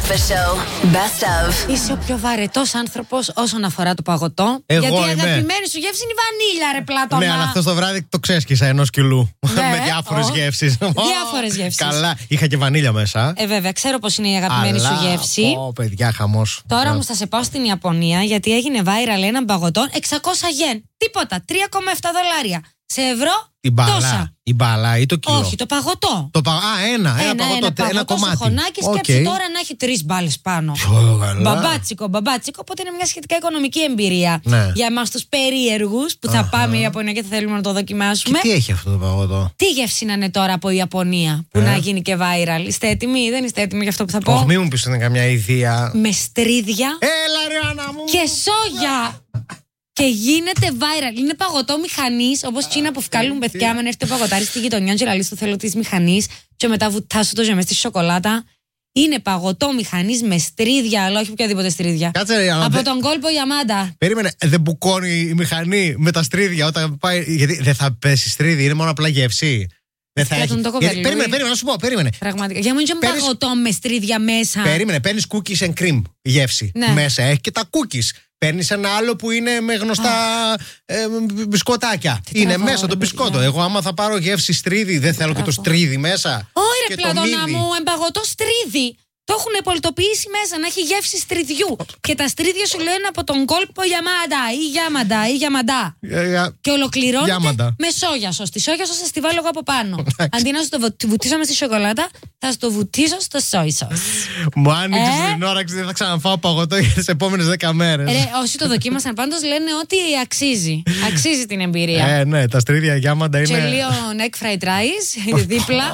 Breakfast Show. Best of. Είσαι ο πιο βαρετός άνθρωπος όσον αφορά το παγωτό. Εγώ γιατί η είμαι. αγαπημένη σου γεύση είναι η βανίλια, ρε Πλάτωνα. Ναι, αλλά αυτό το βράδυ το ξέσκισα ενός κιλού. Ναι. Με διάφορες γεύσεις. Διάφορες γεύσεις. Καλά, είχα και βανίλια μέσα. Βέβαια, ξέρω πως είναι η αγαπημένη σου γεύση. Ω, παιδιά, χαμός. Τώρα όμως θα σε πάω στην Ιαπωνία γιατί έγινε viral έναν παγωτό 600 γεν. Τίποτα, 3,7 δολάρια. Σε ευρώ, Η μπάλα. τόσα. Η μπάλα ή το κιλό. Όχι, το παγωτό. Ένα παγωτό, ένα κομμάτι. Στο χωνάκι, σκέψου τώρα να έχει 3 μπάλες πάνω. Μπαμπάτσικο. Οπότε είναι μια σχετικά οικονομική εμπειρία. Ναι. Για εμάς τους περίεργους που θα πάμε η Ιαπωνία και θα θέλουμε να το δοκιμάσουμε. Και τι έχει αυτό το παγωτό? Τι γεύση να είναι τώρα από η Ιαπωνία που να γίνει και viral? Είστε έτοιμοι, δεν είστε έτοιμοι για αυτό που θα πω? Όχι, μην μου πεις ότι είναι καμιά ιδέα. Με στρίδια Έλα ρε Άννα μου. και σόγια. Και γίνεται viral. Είναι παγωτό μηχανής, όπως Κίνα που βγάλουν παιδιά. Αν έρθει το παγωτάρι στη γειτονιά, και λαλείς το θέλω της μηχανής, και μετά βουτάσου το ζεμέ στη σοκολάτα. Είναι παγωτό μηχανής με στρίδια, αλλά όχι οποιαδήποτε στρίδια. Κάτσε ρε Άννα. Από τον κόλπο Γιαμάντα. Περίμενε, δεν μπουκώνει η μηχανή με τα στρίδια όταν πάει? Γιατί δεν θα πέσει στρίδι, είναι μόνο απλά γεύση. Δεν θα έχει. Περίμενε, να σου πω, περίμενε. Πραγματικά. Για μου είναι παγωτό με στρίδια μέσα. Περίμενε, παίρνει cookies and cream γεύση. Ναι. Μέσα έχει και τα cookies. Παίρνει ένα άλλο που είναι με γνωστά μπισκοτάκια. Είναι τραβάω, μέσα το μπισκότο. Εγώ, άμα θα πάρω γεύση στρίδι, δεν θέλω και το στρίδι μέσα. Όχι, ρε Και το Πλατώνα μύδι. μου, εμπαγωτό στρίδι. Το έχουν πολιτοποιήσει μέσα να έχει γεύση στριδιού. Και τα στρίδια σου λένε από τον κόλπο Γιαμάντα ή Γιαμαντά. Και ολοκληρώνεται Γιάμαντα. με σόγια σος. Τη σόγια σος θα τη βάλω εγώ από πάνω. Αντί να σου το βουτήσω μες στη σοκολάτα, θα σου το βουτήσω στο σόι σος. Μου άνοιξε την όρεξη, δεν θα ξαναφάω παγωτό για τις επόμενες 10 μέρες. Όσοι το δοκίμασαν πάντως λένε ότι αξίζει. Αξίζει την εμπειρία. Ναι, τα στρίδια γιάμαντα Και είναι. λίγο egg fried rice δίπλα.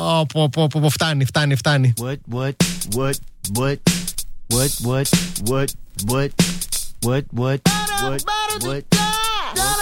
Φτάνει. What?